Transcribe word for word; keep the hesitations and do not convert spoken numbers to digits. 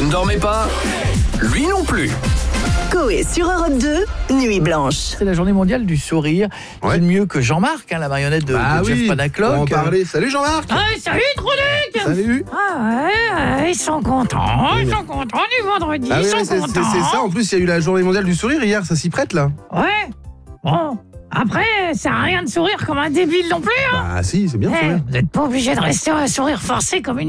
ne dormez pas? Lui non plus. Coé sur Europe deux, Nuit Blanche. C'est la journée mondiale du sourire. Ouais. Qui de mieux que Jean-Marc, hein, la marionnette de, Ah de oui, Jeff Panaclock. on va en parler. Salut Jean-Marc. Ah, salut Tronic. Salut. Ah ouais, ils sont contents, ils sont contents du vendredi, Ah ils oui, sont oui, c'est, contents. c'est, c'est ça. En plus, il y a eu la journée mondiale du sourire hier. Ça s'y prête là. Ouais, bon, après, ça sert à rien de sourire comme un débile non plus, hein. Ah si, c'est bien. Eh, sourire. vous n'êtes pas obligé de rester à sourire forcé comme une